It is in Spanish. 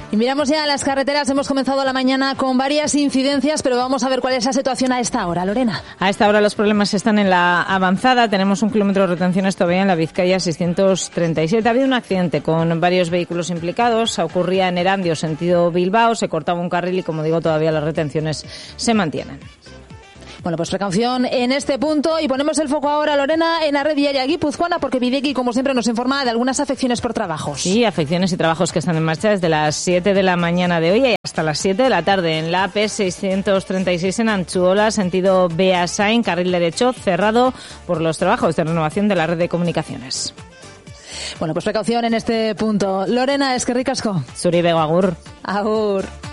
Y miramos ya las carreteras. Hemos comenzado la mañana con varias incidencias, pero vamos a ver cuál es la situación a esta hora, Lorena. A esta hora los problemas están en la avanzada. Tenemos 1 kilómetro de retenciones todavía en la Vizcaya 637. Ha habido un accidente con varios vehículos implicados. Ocurría en Erandio, sentido Bilbao. Se cortaba un carril y, como digo, todavía las retenciones se mantienen. Bueno, pues precaución en este punto y ponemos el foco ahora, Lorena, en la red viaria guipuzcoana, porque Bideki, como siempre, nos informa de algunas afecciones por trabajos. Sí, afecciones y trabajos que están en marcha desde las 7 de la mañana de hoy y hasta las 7 de la tarde. En la AP 636 en Antzuola, sentido Beasain, carril derecho, cerrado por los trabajos de renovación de la red de comunicaciones. Bueno, pues precaución en este punto. Lorena, eskerrik asko. Zuri bego, agur. Agur.